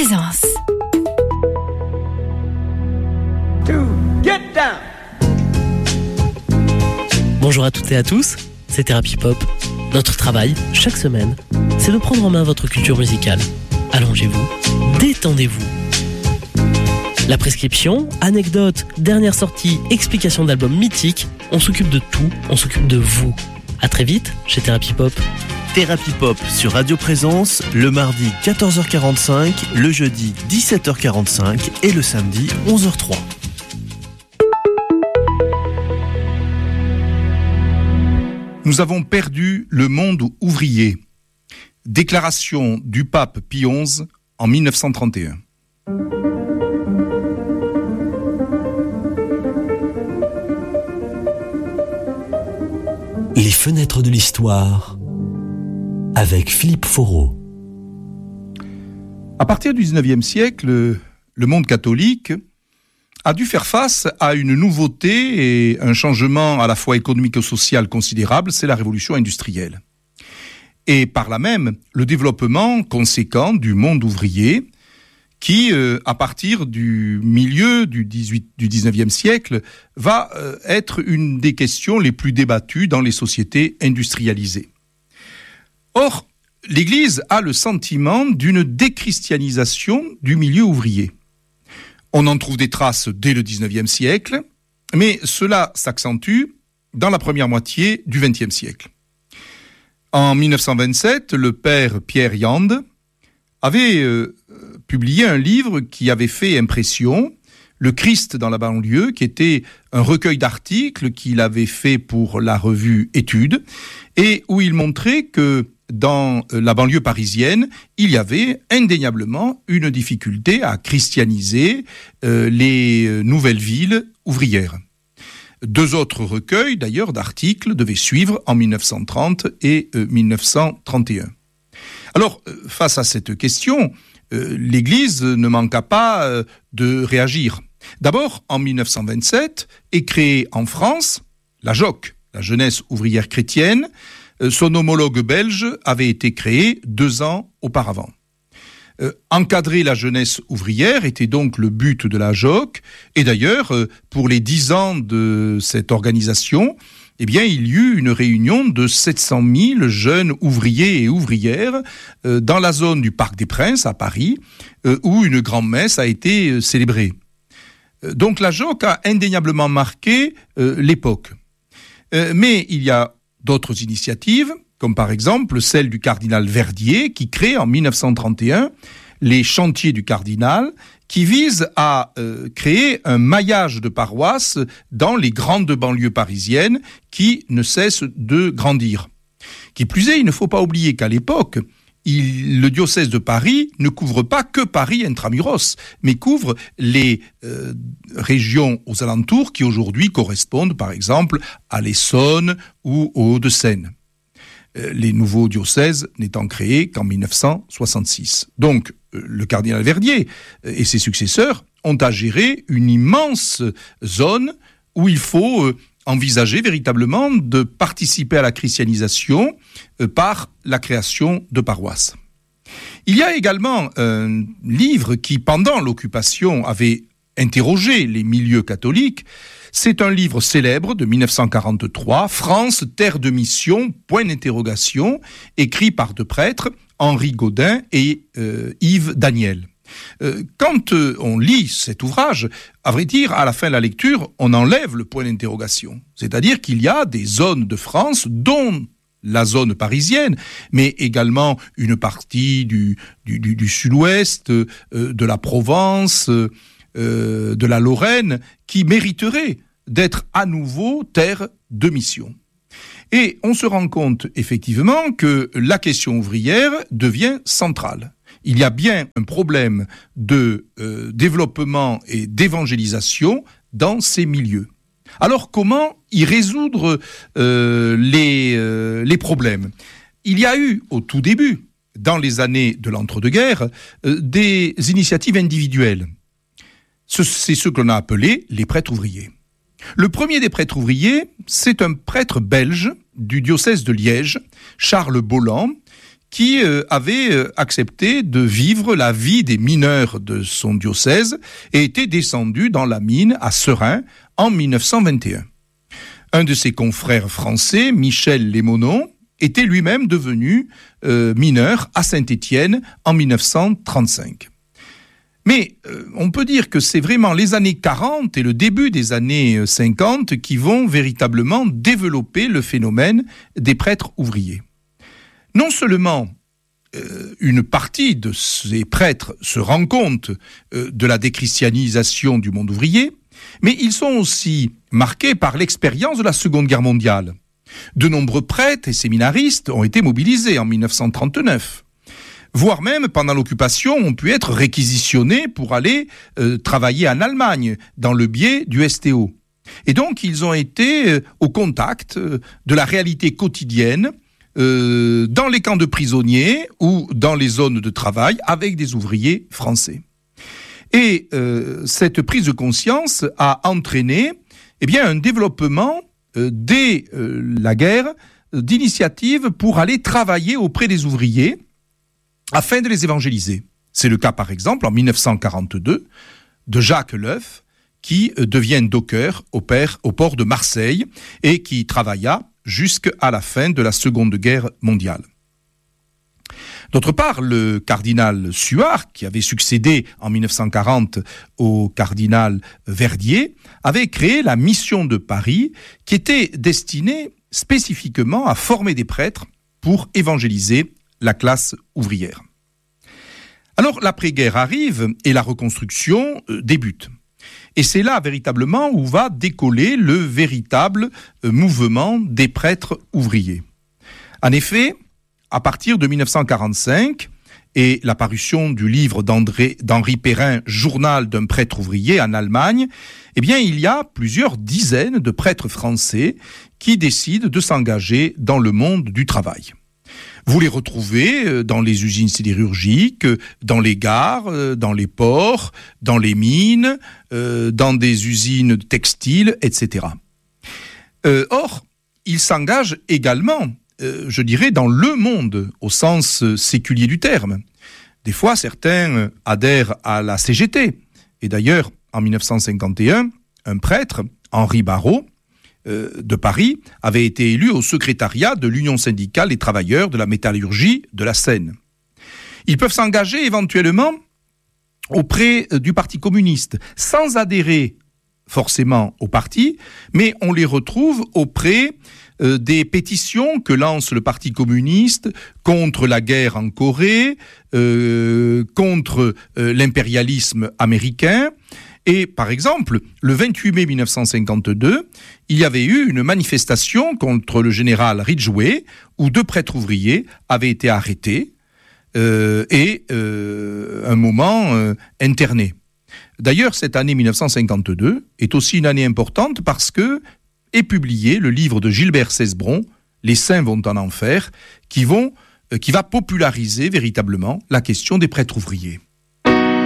Présence. Bonjour à toutes et à tous, c'est Thérapie Pop. Notre travail, chaque semaine, c'est de prendre en main votre culture musicale. Allongez-vous, détendez-vous. La prescription, anecdotes, dernière sortie, explication d'albums mythiques, on s'occupe de tout, on s'occupe de vous. À très vite chez Thérapie Pop. Thérapie Pop sur Radio Présence, le mardi 14h45, le jeudi 17h45 et le samedi 11h03. Nous avons perdu le monde ouvrier. Déclaration du pape Pie XI en 1931. Les fenêtres de l'histoire avec Philippe Foreau. À partir du XIXe siècle, le monde catholique a dû faire face à une nouveauté et un changement à la fois économique et social considérable, c'est la révolution industrielle. Et par là même, le développement conséquent du monde ouvrier qui, à partir du milieu du XIXe siècle, va être une des questions les plus débattues dans les sociétés industrialisées. Or, l'Église a le sentiment d'une déchristianisation du milieu ouvrier. On en trouve des traces dès le XIXe siècle, mais cela s'accentue dans la première moitié du XXe siècle. En 1927, le père Pierre Yande avait publié un livre qui avait fait impression, Le Christ dans la banlieue, qui était un recueil d'articles qu'il avait fait pour la revue Études, et où il montrait que dans la banlieue parisienne, il y avait indéniablement une difficulté à christianiser les nouvelles villes ouvrières. Deux autres recueils, d'ailleurs, d'articles devaient suivre en 1930 et 1931. Alors, face à cette question, l'Église ne manqua pas de réagir. D'abord, en 1927, est créée en France la JOC, la Jeunesse ouvrière chrétienne. Son homologue belge avait été créé 2 ans auparavant. Encadrer la jeunesse ouvrière était donc le but de la JOC. Et d'ailleurs, pour les 10 ans de cette organisation, eh bien, il y eut une réunion de 700 000 jeunes ouvriers et ouvrières dans la zone du Parc des Princes, à Paris, où une grand-messe a été célébrée. Donc la JOC a indéniablement marqué l'époque. Mais il y a d'autres initiatives, comme par exemple celle du cardinal Verdier, qui crée en 1931 les chantiers du cardinal, qui visent à créer un maillage de paroisses dans les grandes banlieues parisiennes qui ne cessent de grandir. Qui plus est, il ne faut pas oublier qu'à l'époque, le diocèse de Paris ne couvre pas que Paris intramuros, mais couvre les régions aux alentours qui aujourd'hui correspondent par exemple à l'Essonne ou aux Hauts-de-Seine. Les nouveaux diocèses n'étant créés qu'en 1966. Donc, le cardinal Verdier et ses successeurs ont à gérer une immense zone où il faut envisager véritablement de participer à la christianisation par la création de paroisses. Il y a également un livre qui, pendant l'occupation, avait interrogé les milieux catholiques. C'est un livre célèbre de 1943, France, terre de mission, point d'interrogation, écrit par 2 prêtres, Henri Gaudin et Yves Daniel. Quand on lit cet ouvrage, à vrai dire, à la fin de la lecture, on enlève le point d'interrogation. C'est-à-dire qu'il y a des zones de France, dont la zone parisienne, mais également une partie du sud-ouest, de la Provence, de la Lorraine, qui mériterait d'être à nouveau terre de mission. Et on se rend compte effectivement que la question ouvrière devient centrale. Il y a bien un problème de développement et d'évangélisation dans ces milieux. Alors comment y résoudre les problèmes ? Il y a eu au tout début, dans les années de l'entre-deux-guerres, des initiatives individuelles. C'est ce qu'on a appelé les prêtres ouvriers. Le premier des prêtres ouvriers, c'est un prêtre belge du diocèse de Liège, Charles Bolland, qui avait accepté de vivre la vie des mineurs de son diocèse et était descendu dans la mine à Serein en 1921. Un de ses confrères français, Michel Lémonon, était lui-même devenu mineur à Saint-Étienne en 1935. Mais on peut dire que c'est vraiment les années 40 et le début des années 50 qui vont véritablement développer le phénomène des prêtres ouvriers. Non seulement une partie de ces prêtres se rend compte de la déchristianisation du monde ouvrier, mais ils sont aussi marqués par l'expérience de la Seconde Guerre mondiale. De nombreux prêtres et séminaristes ont été mobilisés en 1939. Voire même, pendant l'occupation, ont pu être réquisitionnés pour aller travailler en Allemagne, dans le biais du STO. Et donc, ils ont été au contact de la réalité quotidienne, dans les camps de prisonniers ou dans les zones de travail, avec des ouvriers français. Et cette prise de conscience a entraîné un développement dès la guerre d'initiatives pour aller travailler auprès des ouvriers afin de les évangéliser. C'est le cas par exemple en 1942 de Jacques Leuf qui devient docker au port de Marseille et qui travailla jusqu'à la fin de la Seconde Guerre mondiale. D'autre part, le cardinal Suard, qui avait succédé en 1940 au cardinal Verdier, avait créé la mission de Paris, qui était destinée spécifiquement à former des prêtres pour évangéliser la classe ouvrière. Alors, l'après-guerre arrive et la reconstruction débute. Et c'est là, véritablement, où va décoller le véritable mouvement des prêtres ouvriers. En effet, à partir de 1945 et la parution du livre d'Henri Perrin, Journal d'un prêtre ouvrier en Allemagne, il y a plusieurs dizaines de prêtres français qui décident de s'engager dans le monde du travail. Vous les retrouvez dans les usines sidérurgiques, dans les gares, dans les ports, dans les mines, dans des usines textiles, etc. Or, ils s'engagent également, dans le monde, au sens séculier du terme. Des fois, certains adhèrent à la CGT. Et d'ailleurs, en 1951, un prêtre, Henri Barrault, de Paris, avait été élu au secrétariat de l'Union syndicale des travailleurs de la métallurgie de la Seine. Ils peuvent s'engager éventuellement auprès du Parti communiste, sans adhérer forcément au parti, mais on les retrouve auprès des pétitions que lance le Parti communiste contre la guerre en Corée, contre l'impérialisme américain. Et par exemple, le 28 mai 1952, il y avait eu une manifestation contre le général Ridgway, où 2 prêtres ouvriers avaient été arrêtés et un moment internés. D'ailleurs, cette année 1952 est aussi une année importante parce que est publié le livre de Gilbert Cesbron, Les saints vont en enfer, qui va populariser véritablement la question des prêtres ouvriers.